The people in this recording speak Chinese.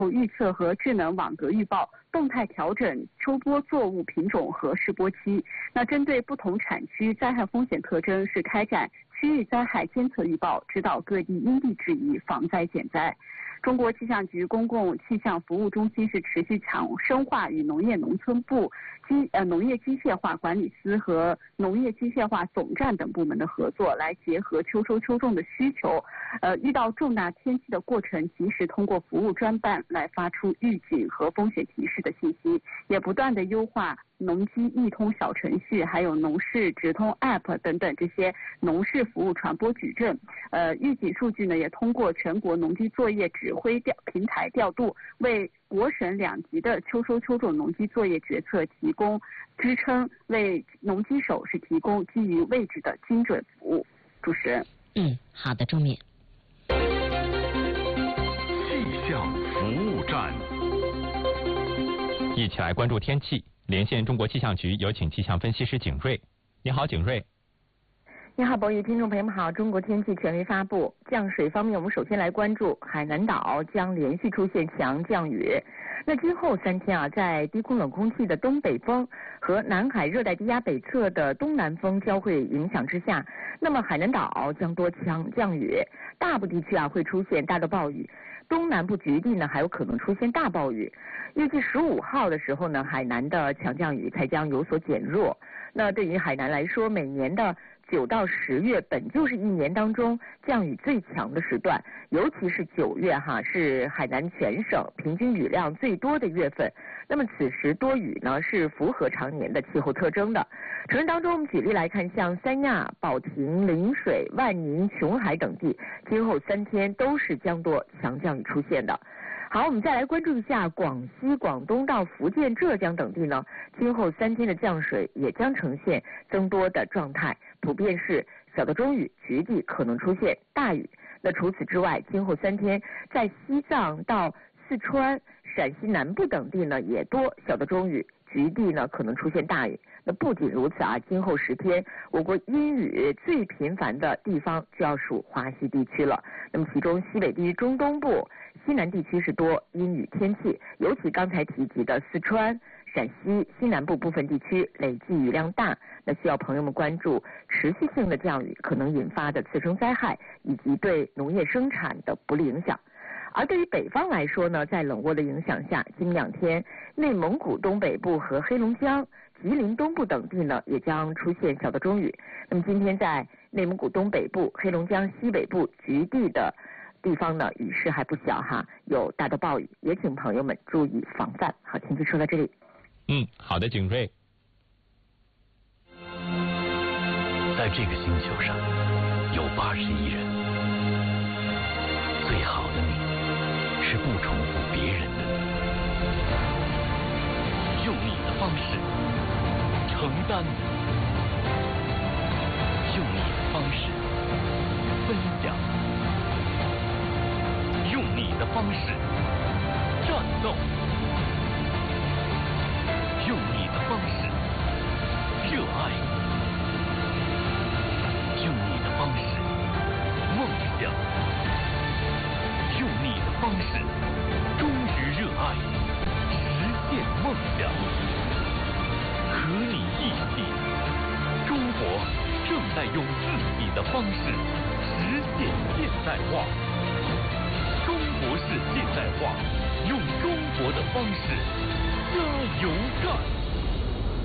预测和智能网格预报，动态调整秋播作物品种和试播期。那针对不同产区灾害风险特征，是开展区域灾害监测预报，指导各地因地制宜防灾减灾。中国气象局公共气象服务中心是持续深化与农业农村部、农业机械化管理司和农业机械化总站等部门的合作，来结合秋收秋种的需求，遇到重大天气的过程，及时通过服务专办来发出预警和风险提示的信息，也不断的优化农机易通小程序，还有农事直通 App 等等这些农事服务传播矩阵。预警数据呢，也通过全国农机作业指挥平台调度，为国省两级的秋收秋种农机作业决策提供支撑，为农机手是提供基于位置的精准服务。主持人。 好的，钟敏。 气象服务站， 一起来关注天气。连线中国气象局，有请气象分析师景瑞。你好，景瑞。 你好，博宇，听众朋友们好。中国天气权威发布，降水方面，我们首先来关注海南岛将连续出现强降雨。那今后3天在低空冷空气的东北风和南海热带低压北侧的东南风交汇影响之下，那么海南岛将多强降雨，大部地区会出现大到暴雨，东南部局地呢还有可能出现大暴雨。预计15号的时候呢，海南的强降雨才将有所减弱。那对于海南来说，每年的9到10月本就是一年当中降雨最强的时段，尤其是9月是海南全省平均雨量最多的月份。那么此时多雨呢是符合常年的气候特征的。城市当中，我们举例来看，像三亚、保亭、陵水、万宁、琼海等地，今后3天都是将多强降雨出现的。好，我们再来关注一下广西、广东到福建、浙江等地呢，今后3天的降水也将呈现增多的状态，普遍是小到中雨，局地可能出现大雨。那除此之外，今后3天在西藏到四川、陕西南部等地呢，也多小到中雨，局地呢可能出现大雨。那不仅如此今后10天，我国阴雨最频繁的地方就要属华西地区了。那么其中西北地区中东部、西南地区是多阴雨天气，尤其刚才提及的四川、陕西西南部部分地区累计雨量大，那需要朋友们关注持续性的降雨可能引发的次生灾害以及对农业生产的不利影响。而对于北方来说呢，在冷涡的影响下，今明2天内蒙古东北部和黑龙江、吉林东部等地呢，也将出现小到中雨。那么今天在内蒙古东北部、黑龙江西北部局地的地方呢，雨势还不小有大到暴雨，也请朋友们注意防范。好，请就说到这里。 好的，景瑞。 在这个星球上有80亿人，最好的你是不重复别人的你，用你的方式承担，用你的方式分享，用你的方式战斗，用你的方式热爱，用你的方式梦想，用你的方式忠于热爱，实现梦想。和你一起，中国正在用自己的方式实现现代化。中国式现代化，用中国的方式